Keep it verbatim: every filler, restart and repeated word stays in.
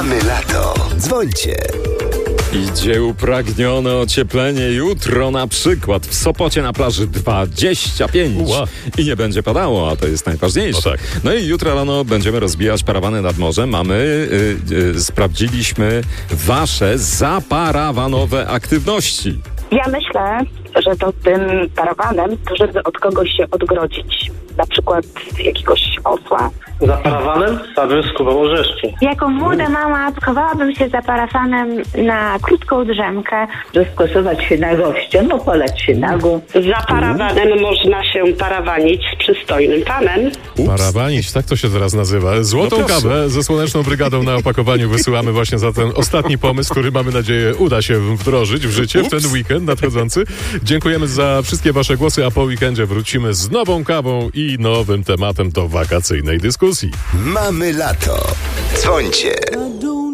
Mamy lato. Dzwońcie. Idzie upragnione ocieplenie jutro, na przykład w Sopocie na plaży dwadzieścia pięć. Ua. I nie będzie padało, a to jest najważniejsze. No tak. No i jutro rano będziemy rozbijać parawany nad morzem. Mamy, y, y, sprawdziliśmy wasze zaparawanowe aktywności. Ja myślę, że to tym parawanem, to żeby od kogoś się odgrodzić. Na przykład jakiegoś osła. Za parawanem padłem z Kubą Orzeszki. Jako młoda mama schowałabym się za parafanem na krótką drzemkę. Rozkosować się na gościa, no polać się nago. Za parawanem można się parawanić z przystojnym panem. Parawanić, tak to się teraz nazywa. Złotą No proszę. kawę ze Słoneczną Brygadą na opakowaniu wysyłamy właśnie za ten ostatni pomysł, który mamy nadzieję uda się wdrożyć w życie w ten weekend nadchodzący. Dziękujemy za wszystkie wasze głosy, a po weekendzie wrócimy z nową kawą i nowym tematem do wakacyjnej dyskusji. Mamy lato. Dzwońcie.